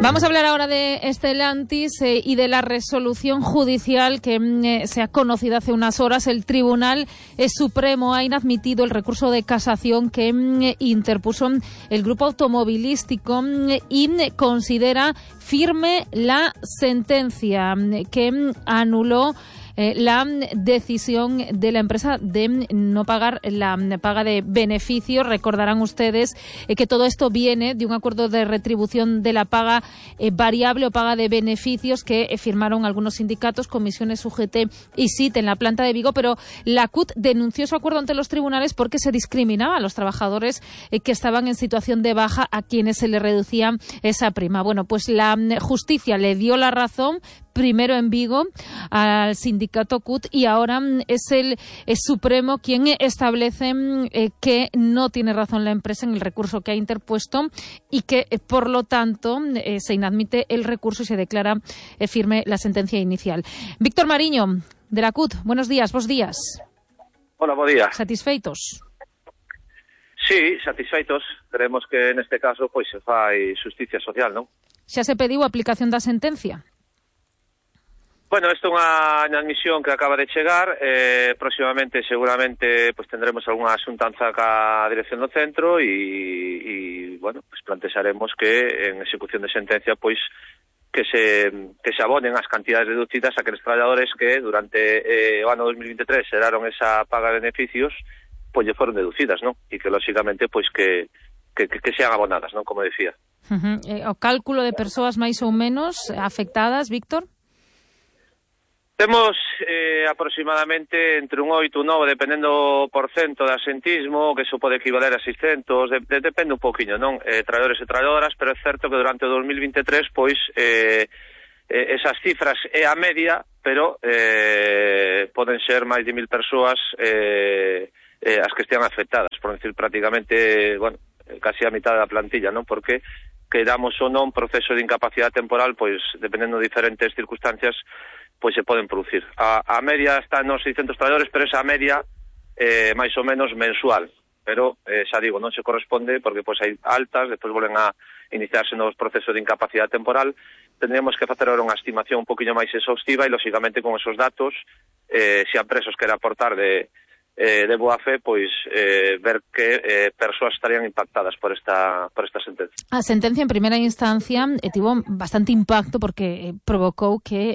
Vamos a hablar ahora de Stellantis y de la resolución judicial que se ha conocido hace unas horas. El Tribunal Supremo ha inadmitido el recurso de casación que interpuso el grupo automovilístico y considera firme la sentencia que anuló la decisión de la empresa de no pagar la paga de beneficios. Recordarán ustedes que todo esto viene de un acuerdo de retribución de la paga variable o paga de beneficios que firmaron algunos sindicatos, comisiones UGT y SIT en la planta de Vigo, pero la CUT denunció su acuerdo ante los tribunales porque se discriminaba a los trabajadores que estaban en situación de baja, a quienes se les reducía esa prima. Bueno, pues la justicia le dio la razón, primero en Vigo, al sindicato CUT, y ahora es el Supremo quien establece que no tiene razón la empresa en el recurso que ha interpuesto y que, por lo tanto, se inadmite el recurso y se declara firme la sentencia inicial. Víctor Mariño, de la CUT, buenos días, bos días. Hola, bo día. Satisfeitos? Sí, satisfeitos. Creemos que neste caso pois se fai xusticia social, non? Xa se pediu a aplicación da sentencia? Bueno, isto é unha admisión que acaba de chegar. Próximamente, seguramente, pues tendremos algunha asuntanza ca dirección do centro e bueno, pues plantexaremos que en execución de sentencia, pois que se abonen as cantidades deducidas a aqueles traballadores que durante o ano 2023 xeraron esa paga de beneficios, pois lle foron deducidas, non? E que, lóxicamente, pois que sean abonadas, non? Como decía. O cálculo de persoas máis ou menos afectadas, Víctor? Temos aproximadamente entre un 8 e un 9, dependendo por cento de asentismo, que iso pode equivaler a 600, depende un poquinho, non? Traballadores e traballadoras, pero é certo que durante o 2023, pois, esas cifras é a media, pero poden ser máis de 1.000 persoas as que estean afectadas, por decir prácticamente, bueno, casi a mitad da plantilla, non? Porque quedamos ou non proceso de incapacidade temporal, pois, dependendo de diferentes circunstancias, pois se poden producir. A media está nos 600 traballadores, pero esa media máis ou menos mensual. Pero, xa digo, non se corresponde porque pois hai altas, despois volven a iniciarse novos procesos de incapacidade temporal. Tendríamos que facer ahora unha estimación un poquinho máis exhaustiva e, lóxicamente, con esos datos, se a empresas quere aportar de boa fe, pois ver que persoas estarían impactadas por esta sentencia. A sentencia en primeira instancia tivo bastante impacto porque provocou que,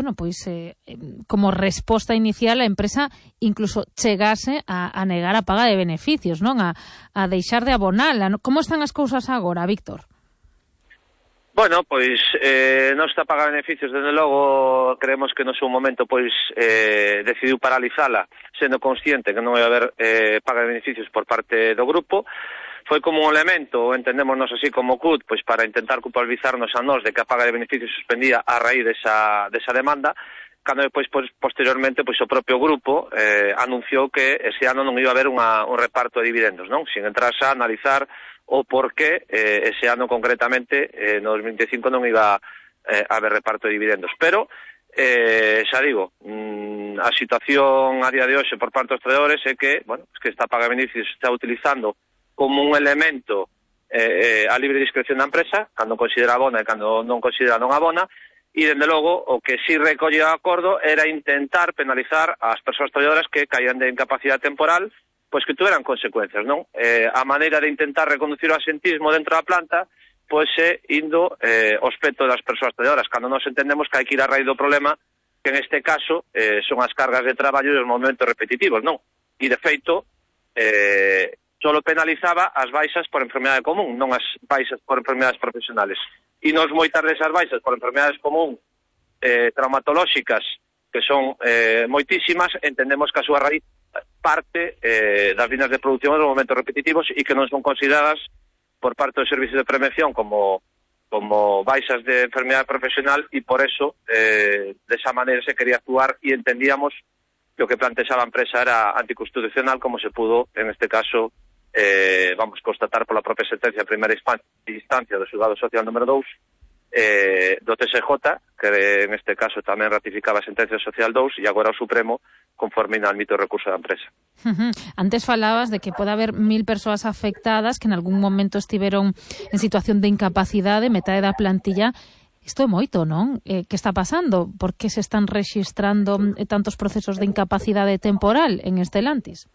como resposta inicial, a empresa incluso chegase a negar a paga de beneficios, non? A deixar de abonala. Como están as cousas agora, Víctor? Bueno, pois non está a pagar beneficios, desde logo creemos que no seu momento pois decidiu paralizala, sendo consciente que non vai haber paga de beneficios por parte do grupo. Foi como un elemento, entendémonos así como CUT, pois para intentar culpabilizarnos a nós de que a paga de beneficios suspendía a raíz desa demanda, cando depois posteriormente pois o propio grupo anunciou que ese ano non iba a haber un reparto de dividendos, non? Sin entrarse a analizar o por que ese ano concretamente, no 2025, non iba a haber reparto de dividendos. Pero, xa digo, a situación a día de hoxe por parte dos traballadores é que, bueno, es que esta paga de beneficios se está utilizando como un elemento a libre discreción da empresa, cando considera abona e cando non considera non abona, e, dende logo, o que si recolle o acordo era intentar penalizar as persoas traballadoras que caían de incapacidade temporal, pois que tuveran consecuencias, non? A maneira de intentar reconducir o asentismo dentro da planta, pois é indo ao aspecto das persoas traballadoras, cando nos entendemos que hai que ir a raíz do problema, que en este caso son as cargas de traballo e os momentos repetitivos, non? E, de feito, solo penalizaba as baixas por enfermedade común, non as baixas por enfermedades profesionales. E nos moitas desas baixas por enfermedades común traumatolóxicas, que son moitísimas, entendemos que a súa raíz parte das líneas de producción dos momentos repetitivos e que non son consideradas por parte dos servicios de prevención como baixas de enfermedade profesional, e por eso desa maneira se quería actuar e entendíamos que o que plantexaba a empresa era anticonstitucional, como se pudo en este caso constatar pola propia sentencia de primeira instancia do xulgado social número 2 do TSJ, que en este caso tamén ratificaba a sentencia social 2, e agora o Supremo conforme inadmite o recurso da empresa. Antes falabas de que pode haber 1000 persoas afectadas que en algún momento estiveron en situación de incapacidade, metade da plantilla. Isto é moito, non? Que está pasando? Por que se están rexistrando tantos procesos de incapacidade temporal en Stellantis?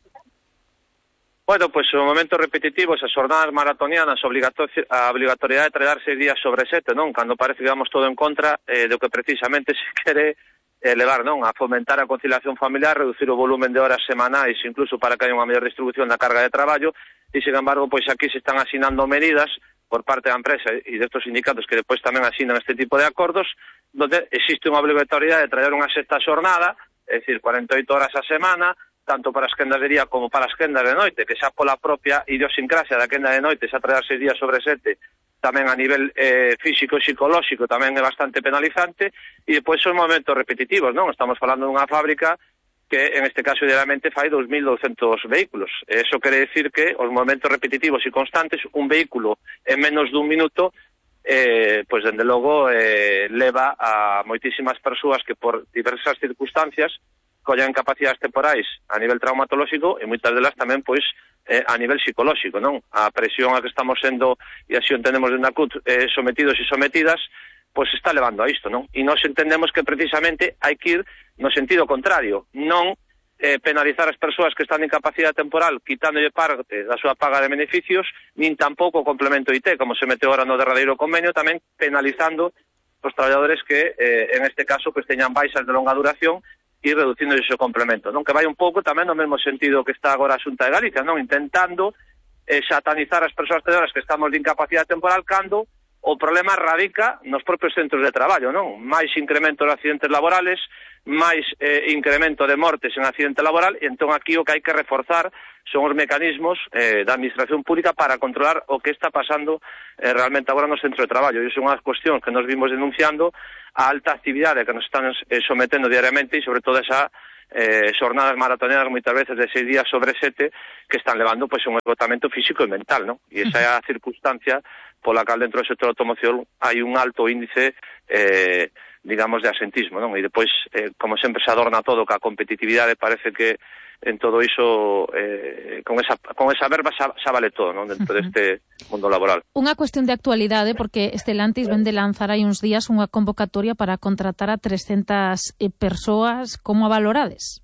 Bueno, pois o momento repetitivo, as xornadas maratonianas, a obrigatoriedade de traballar 6 días sobre 7, non? Cando parece que vamos todo en contra do que precisamente se quere levar, non? A fomentar a conciliación familiar, reducir o volumen de horas semanais, incluso para que haya unha mellor distribución da carga de traballo, e, sin embargo, pois aquí se están asinando medidas por parte da empresa e destos sindicatos que depois tamén asinan este tipo de acordos, donde existe unha obrigatoriedade de traballar unha sexta xornada, é dicir, 48 horas a semana, tanto para as quendas de día como para as quendas de noite, que xa pola propia idiosincrasia da quenda de noite, xa traballar 6 días sobre 7, tamén a nivel físico e psicolóxico tamén é bastante penalizante, e depois son momentos repetitivos, non? Estamos falando dunha fábrica que en este caso idealmente fai 2.200 vehículos. Eso quere decir que os momentos repetitivos e constantes, un vehículo en menos dun minuto, pois dende logo leva a moitísimas persoas que por diversas circunstancias collan capacidades temporais a nivel traumatolóxico e moitas delas tamén pois a nivel psicolóxico, non? A presión a que estamos sendo, e así o entendemos dentro da CUT, sometidos e sometidas, pois está levando a isto, non? E nós entendemos que precisamente hai que ir no sentido contrario, non penalizar as persoas que están en incapacidade temporal quitándolle parte da súa paga de beneficios, nin tampouco o complemento IT, como se meteu ahora no derradeiro convenio, tamén penalizando os traballadores que, en este caso, pues teñan baixas de longa duración e reducindo ese complemento, non? Que vai un pouco tamén no mesmo sentido que está agora a Xunta de Galicia, non? Intentando satanizar as persoas traballadoras que estamos de incapacidade temporal cando o problema radica nos propios centros de traballo, non? Máis incremento de accidentes laborales, máis incremento de mortes en accidente laboral, e entón aquí o que hai que reforzar son os mecanismos da administración pública para controlar o que está pasando realmente agora no centro de traballo. E iso é unha das cuestións que nos vimos denunciando, a alta actividade que nos están sometendo diariamente e sobre todo esa xornadas maratoneadas moitas veces de 6 días sobre 7 que están levando pois un esgotamento físico e mental, non? E esa é a circunstancia pola cal dentro do sector de automoción hai un alto índice digamos de asentismo, non? E depois, como sempre se adorna todo ca competitividade, parece que en todo iso con esa verba xa vale todo, non? Dentro deste mundo laboral. Unha cuestión de actualidade, porque Stellantis ven de lanzar hai uns días unha convocatoria para contratar a 300 persoas. Como a valorades?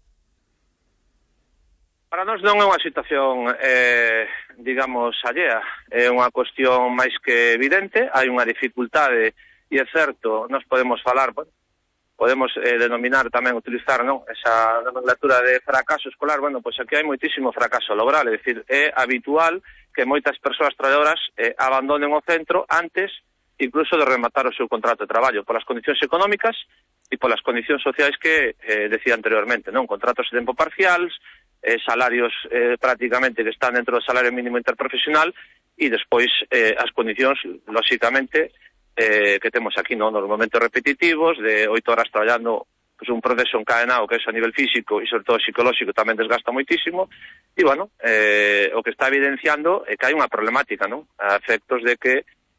Para nós non é unha situación, digamos, allea. É unha cuestión máis que evidente. Hai unha dificultade, e é certo, nós podemos falar, bueno, podemos denominar tamén, utilizar, non, esa nomenclatura de fracaso escolar. Bueno, pois aquí hai moitísimo fracaso laboral, é dicir, é habitual que moitas persoas traballadoras abandonen o centro antes incluso de rematar o seu contrato de traballo, polas condicións económicas e polas condicións sociais que decía anteriormente, non? Contratos de tempo parcial, salarios prácticamente que están dentro do salario mínimo interprofesional, e despois as condicións, lóxicamente, que temos aquí, non? Nos momentos repetitivos de 8 horas traballando, pues un proceso encadenado que é a nivel físico e sobre todo psicolóxico tamén desgasta moitísimo, e bueno, o que está evidenciando é que hai unha problemática, non? A efectos de que